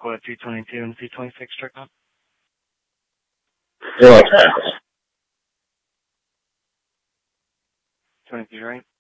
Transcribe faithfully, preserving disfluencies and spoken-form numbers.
like what, three twenty-two and three twenty-six struck up? They're like half. twenty-two, right?